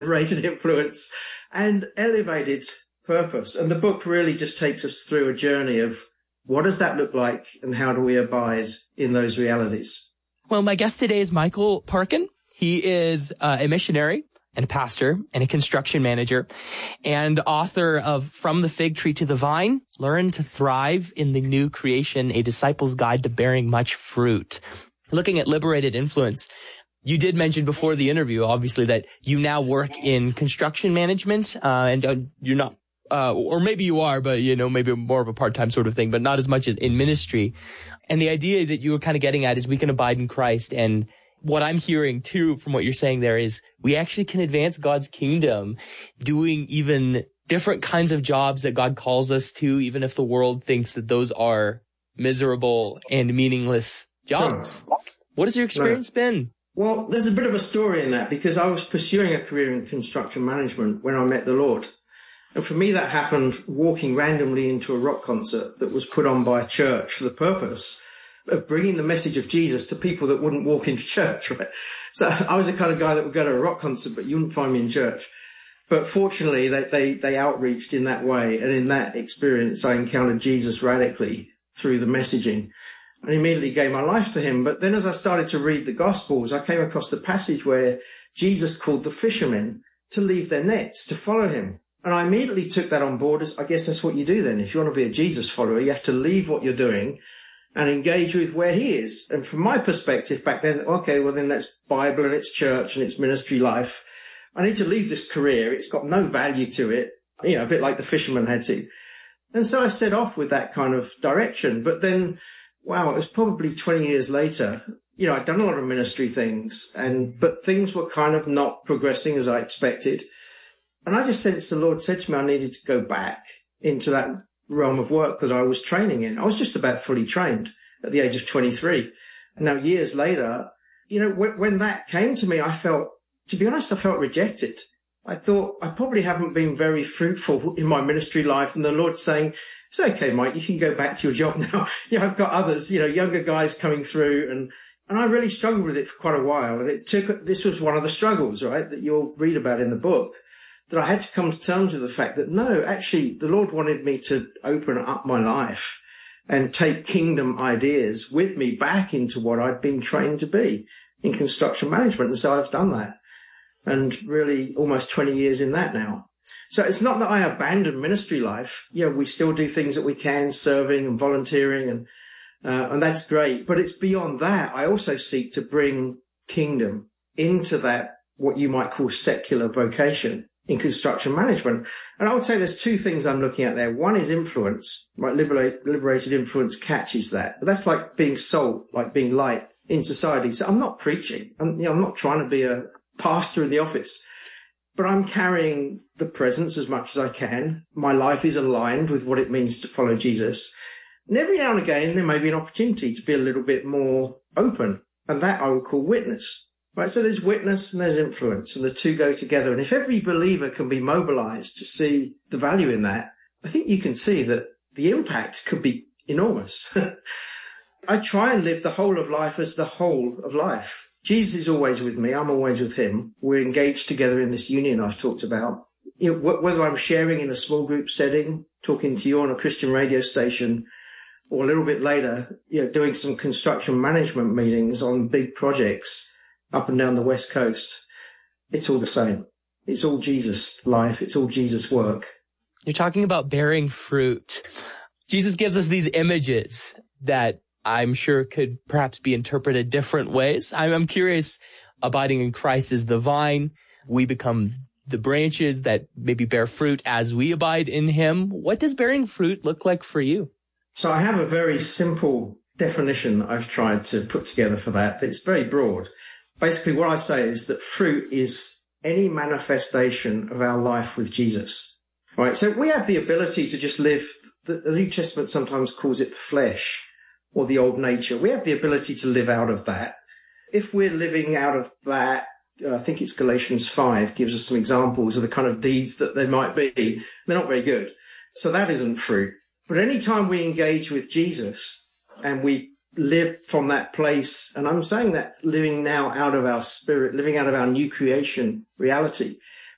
rated influence and elevated purpose. And the book really just takes us through a journey of what does that look like and how do we abide in those realities? Well, my guest today is Michael Parkin. He is a missionary and a pastor and a construction manager and author of From the Fig Tree to the Vine, Learn to Thrive in the New Creation, A Disciple's Guide to Bearing Much Fruit. Looking at liberated influence, you did mention before the interview, obviously, that you now work in construction management, and you're not, or maybe you are, but, maybe more of a part-time sort of thing, but not as much as in ministry. And the idea that you were kind of getting at is we can abide in Christ. And what I'm hearing, too, from what you're saying there is we actually can advance God's kingdom doing even different kinds of jobs that God calls us to, even if the world thinks that those are miserable and meaningless jobs. What has your experience been? Well, there's a bit of a story in that because I was pursuing a career in construction management when I met the Lord. And for me, that happened walking randomly into a rock concert that was put on by a church for the purpose of bringing the message of Jesus to people that wouldn't walk into church, right? So I was the kind of guy that would go to a rock concert, but you wouldn't find me in church. But fortunately, they outreached in that way. And in that experience, I encountered Jesus radically through the messaging and immediately gave my life to him. But then as I started to read the Gospels, I came across the passage where Jesus called the fishermen to leave their nets, to follow him. And I immediately took that on board as, I guess that's what you do then. If you want to be a Jesus follower, you have to leave what you're doing and engage with where he is. And from my perspective back then, okay, well then that's Bible and it's church and it's ministry life. I need to leave this career. It's got no value to it, a bit like the fisherman had to. And so I set off with that kind of direction. But then, wow, it was probably 20 years later, I'd done a lot of ministry things but things were kind of not progressing as I expected. And I just sensed the Lord said to me I needed to go back into that realm of work that I was training in. I was just about fully trained at the age of 23. And now years later, when that came to me, I felt rejected. I thought I probably haven't been very fruitful in my ministry life. And the Lord's saying, it's okay, Mike, you can go back to your job now. I've got others, younger guys coming through. And I really struggled with it for quite a while. And this was one of the struggles, right, that you'll read about in the book, that I had to come to terms with the fact that no, actually the Lord wanted me to open up my life and take kingdom ideas with me back into what I'd been trained to be in construction management. And so I've done that. And really almost 20 years in that now. So it's not that I abandoned ministry life. We still do things that we can, serving and volunteering, and that's great. But it's beyond that. I also seek to bring kingdom into that, what you might call secular vocation in construction management. And I would say there's two things I'm looking at there. One is influence, right? Liberated influence catches that. But that's like being salt, like being light in society. So I'm not preaching. I'm not trying to be a pastor in the office, but I'm carrying the presence as much as I can. My life is aligned with what it means to follow Jesus. And every now and again, there may be an opportunity to be a little bit more open. And that I would call witness, right? So there's witness and there's influence, and the two go together. And if every believer can be mobilized to see the value in that, I think you can see that the impact could be enormous. I try and live the whole of life as the whole of life. Jesus is always with me. I'm always with him. We're engaged together in this union I've talked about. Whether I'm sharing in a small group setting, talking to you on a Christian radio station, or a little bit later, doing some construction management meetings on big projects up and down the West Coast, it's all the same. It's all Jesus life. It's all Jesus work. You're talking about bearing fruit. Jesus gives us these images that I'm sure could perhaps be interpreted different ways. I'm curious, abiding in Christ is the vine. We become the branches that maybe bear fruit as we abide in him. What does bearing fruit look like for you? So I have a very simple definition I've tried to put together for that. It's very broad. Basically, what I say is that fruit is any manifestation of our life with Jesus, right? So we have the ability to just live, the New Testament sometimes calls it flesh, or the old nature. We have the ability to live out of that. If we're living out of that, I think it's Galatians 5 gives us some examples of the kind of deeds that there might be. They're not very good. So that isn't fruit. But any time we engage with Jesus and we live from that place, and I'm saying that living now out of our spirit, living out of our new creation reality,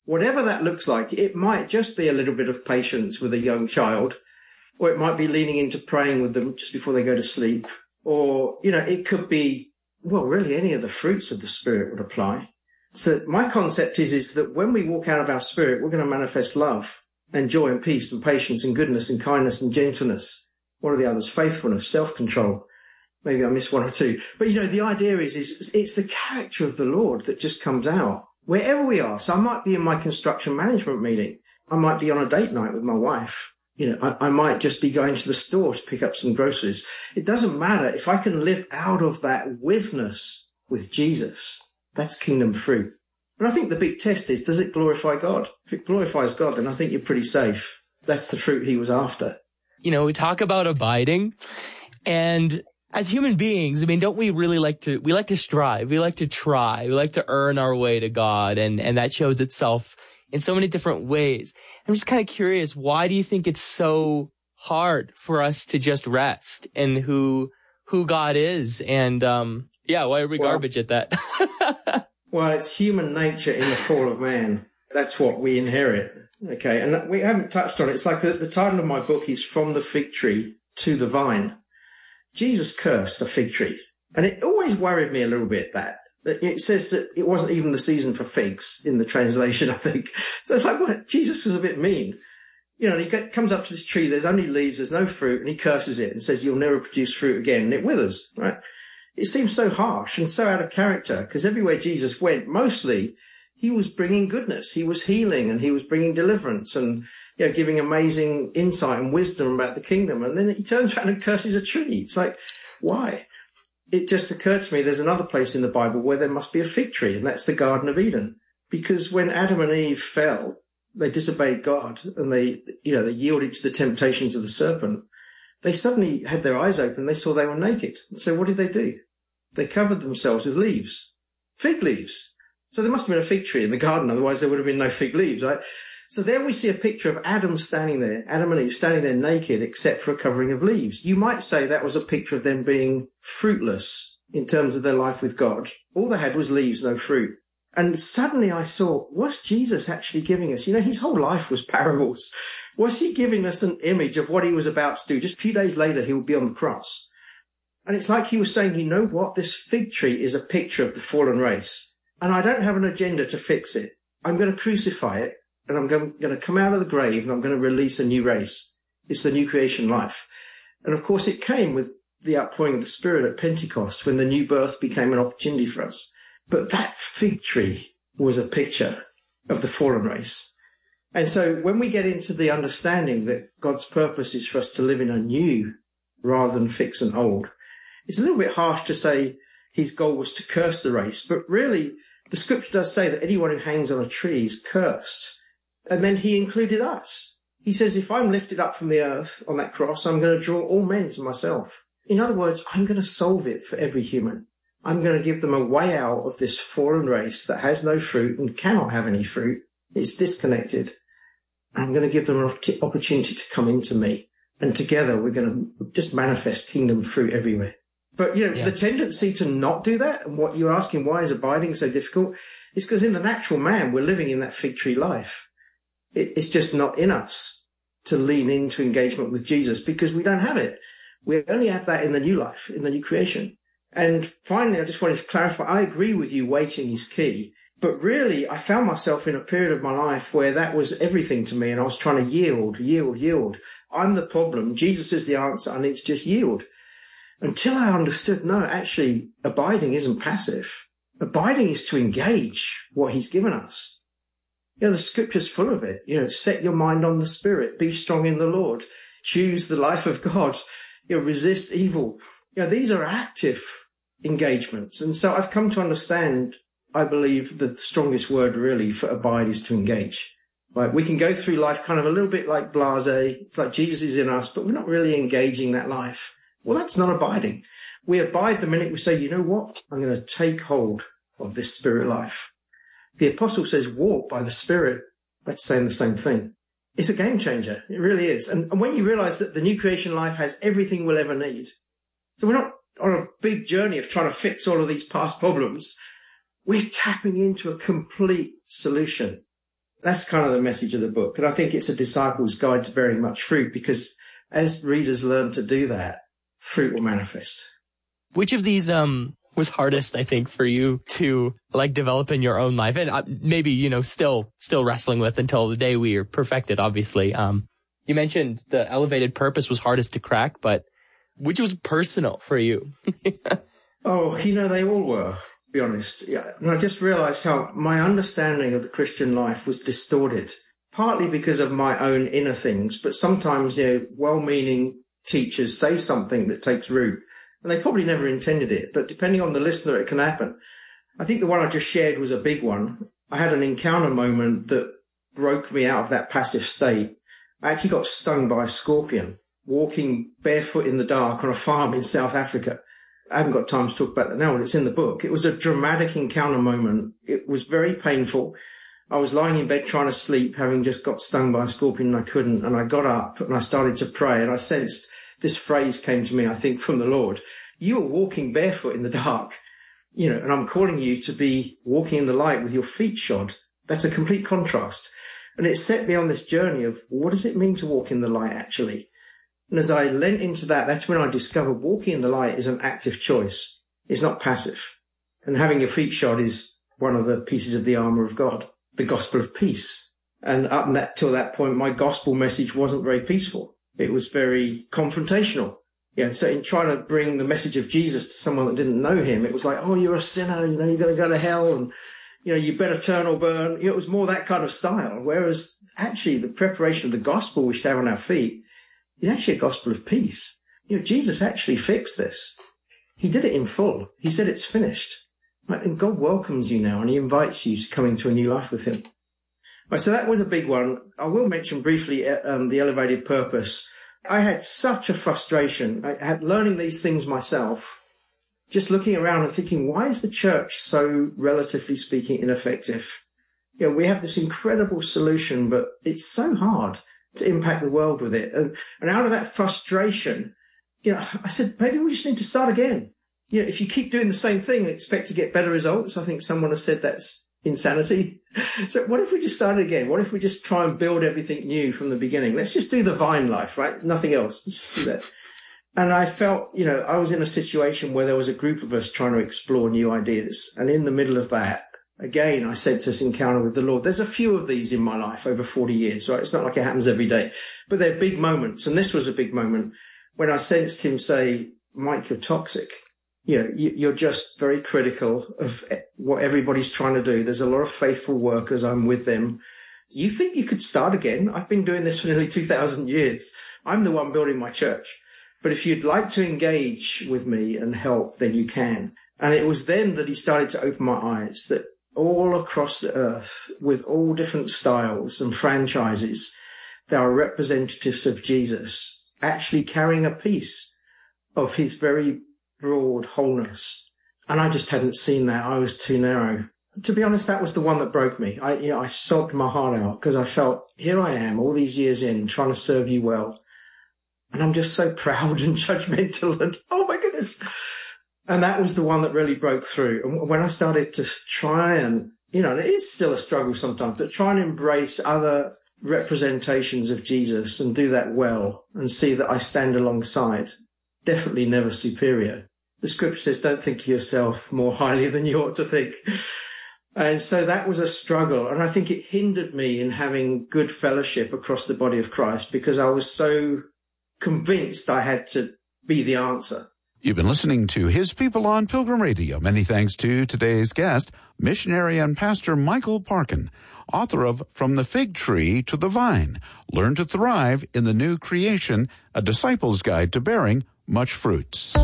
Whatever that looks like, it might just be a little bit of patience with a young child, or it might be leaning into praying with them just before they go to sleep. Or, it could be, well, really any of the fruits of the Spirit would apply. So my concept is that when we walk out of our spirit, we're going to manifest love and joy and peace and patience and goodness and kindness and gentleness. What are the others? Faithfulness, self-control. Maybe I missed one or two. But, the idea is it's the character of the Lord that just comes out wherever we are. So I might be in my construction management meeting. I might be on a date night with my wife. I might just be going to the store to pick up some groceries. It doesn't matter. If I can live out of that witness with Jesus, that's kingdom fruit. And I think the big test is, does it glorify God? If it glorifies God, then I think you're pretty safe. That's the fruit he was after. We talk about abiding, and as human beings, don't we really like to strive, we like to try, we like to earn our way to God, and that shows itself in so many different ways. I'm just kind of curious, why do you think it's so hard for us to just rest in who God is? And, why are we garbage at that? Well, it's human nature in the fall of man. That's what we inherit. Okay. And we haven't touched on it. It's like the title of my book is From the Fig Tree to the Vine. Jesus cursed a fig tree. And it always worried me a little bit that it says that it wasn't even the season for figs in the translation, I think. So it's like, well, Jesus was a bit mean. And he comes up to this tree, there's only leaves, there's no fruit, and he curses it and says, you'll never produce fruit again, and it withers, right? It seems so harsh and so out of character, because everywhere Jesus went, mostly he was bringing goodness. He was healing and he was bringing deliverance and, giving amazing insight and wisdom about the kingdom. And then he turns around and curses a tree. It's like, why? It just occurred to me there's another place in the Bible where there must be a fig tree, and that's the Garden of Eden. Because when Adam and Eve fell, they disobeyed God and they yielded to the temptations of the serpent. They suddenly had their eyes open. They saw they were naked. So what did they do? They covered themselves with leaves, fig leaves. So there must have been a fig tree in the garden. Otherwise there would have been no fig leaves, right? So there we see a picture of Adam and Eve standing there naked, except for a covering of leaves. You might say that was a picture of them being fruitless in terms of their life with God. All they had was leaves, no fruit. And suddenly I saw, what's Jesus actually giving us? His whole life was parables. Was he giving us an image of what he was about to do? Just a few days later, he would be on the cross. And it's like he was saying, you know what? This fig tree is a picture of the fallen race. And I don't have an agenda to fix it. I'm going to crucify it, and I'm going to come out of the grave, and I'm going to release a new race. It's the new creation life. And of course, it came with the outpouring of the Spirit at Pentecost, when the new birth became an opportunity for us. But that fig tree was a picture of the fallen race. And so when we get into the understanding that God's purpose is for us to live in a new rather than fix an old, it's a little bit harsh to say his goal was to curse the race. But really, the scripture does say that anyone who hangs on a tree is cursed. And then he included us. He says, if I'm lifted up from the earth on that cross, I'm going to draw all men to myself. In other words, I'm going to solve it for every human. I'm going to give them a way out of this fallen race that has no fruit and cannot have any fruit. It's disconnected. I'm going to give them an opportunity to come into me. And together we're going to just manifest kingdom fruit everywhere. But, the tendency to not do that, and what you're asking, why is abiding so difficult, is because in the natural man, we're living in that fig tree life. It's just not in us to lean into engagement with Jesus because we don't have it. We only have that in the new life, in the new creation. And finally, I just wanted to clarify, I agree with you, waiting is key. But really, I found myself in a period of my life where that was everything to me, and I was trying to yield. I'm the problem. Jesus is the answer. I need to just yield. Until I understood, no, actually, abiding isn't passive. Abiding is to engage what he's given us. The scripture's full of it. Set your mind on the Spirit. Be strong in the Lord. Choose the life of God. Resist evil. These are active engagements. And so I've come to understand, I believe, the strongest word really for abide is to engage. Like we can go through life kind of a little bit like blasé. It's like Jesus is in us, but we're not really engaging that life. Well, that's not abiding. We abide the minute we say, you know what? I'm going to take hold of this spirit life. The apostle says, walk by the Spirit. That's saying the same thing. It's a game changer. It really is. And when you realize that the new creation life has everything we'll ever need. So we're not on a big journey of trying to fix all of these past problems. We're tapping into a complete solution. That's kind of the message of the book. And I think it's a disciple's guide to bearing much fruit, because as readers learn to do that, fruit will manifest. Which of these was hardest, I think, for you to develop in your own life, and maybe still wrestling with until the day we are perfected? Obviously, you mentioned the elevated purpose was hardest to crack, but which was personal for you? Oh, they all were. To be honest, yeah. And I just realised how my understanding of the Christian life was distorted, partly because of my own inner things, but sometimes well-meaning teachers say something that takes root. And they probably never intended it, but depending on the listener, it can happen. I think the one I just shared was a big one. I had an encounter moment that broke me out of that passive state. I actually got stung by a scorpion walking barefoot in the dark on a farm in South Africa. I haven't got time to talk about that now, but it's in the book. It was a dramatic encounter moment. It was very painful. I was lying in bed trying to sleep, having just got stung by a scorpion, and I couldn't. And I got up and I started to pray, and I sensed this phrase came to me, I think, from the Lord. You are walking barefoot in the dark, and I'm calling you to be walking in the light with your feet shod. That's a complete contrast. And it set me on this journey of what does it mean to walk in the light, actually? And as I leant into that, that's when I discovered walking in the light is an active choice. It's not passive. And having your feet shod is one of the pieces of the armor of God, the gospel of peace. And up till that point, my gospel message wasn't very peaceful. It was very confrontational. So in trying to bring the message of Jesus to someone that didn't know him, it was like, oh, you're a sinner, you're going to go to hell, and, you better turn or burn. It was more that kind of style. Whereas actually the preparation of the gospel we should have on our feet is actually a gospel of peace. Jesus actually fixed this. He did it in full. He said it's finished. And God welcomes you now, and he invites you to come into a new life with him. So that was a big one. I will mention briefly the elevated purpose. I had such a frustration. I had learning these things myself, just looking around and thinking, why is the church so, relatively speaking, ineffective? We have this incredible solution, but it's so hard to impact the world with it. And out of that frustration, I said, maybe we just need to start again. If you keep doing the same thing and expect to get better results, I think someone has said that's insanity. So what if we just started again? What if we just try and build everything new from the beginning? Let's just do the vine life, right? Nothing else. Let's just do that. And I felt, I was in a situation where there was a group of us trying to explore new ideas. And in the middle of that, again, I sensed this encounter with the Lord. There's a few of these in my life over 40 years, right? It's not like it happens every day, but they're big moments. And this was a big moment when I sensed him say, Mike, you're toxic. You're just very critical of what everybody's trying to do. There's a lot of faithful workers. I'm with them. You think you could start again? I've been doing this for nearly 2,000 years. I'm the one building my church. But if you'd like to engage with me and help, then you can. And it was then that he started to open my eyes that all across the earth, with all different styles and franchises, there are representatives of Jesus actually carrying a piece of his very broad wholeness. And I just hadn't seen that. I was too narrow. To be honest, that was the one that broke me. I sobbed my heart out because I felt, here I am all these years in trying to serve you well. And I'm just so proud and judgmental and, oh my goodness. And that was the one that really broke through. And when I started to try and, it is still a struggle sometimes, but try and embrace other representations of Jesus and do that well and see that I stand alongside, definitely never superior. The scripture says, don't think of yourself more highly than you ought to think. And so that was a struggle. And I think it hindered me in having good fellowship across the body of Christ because I was so convinced I had to be the answer. You've been listening to His People on Pilgrim Radio. Many thanks to today's guest, missionary and pastor Michael Parkin, author of From the Fig Tree to the Vine, Learn to Thrive in the New Creation, a Disciple's Guide to Bearing Much Fruits.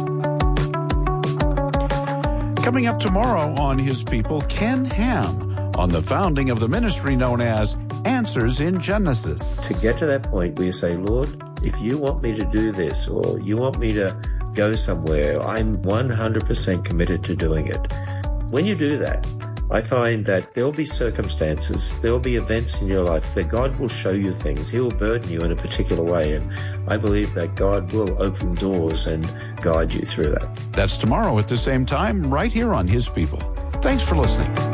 Coming up tomorrow on His People, Ken Ham on the founding of the ministry known as Answers in Genesis. To get to that point where you say, Lord, if you want me to do this or you want me to go somewhere, I'm 100% committed to doing it. When you do that, I find that there'll be circumstances, there'll be events in your life that God will show you things. He will burden you in a particular way. And I believe that God will open doors and guide you through that. That's tomorrow at the same time, right here on His People. Thanks for listening.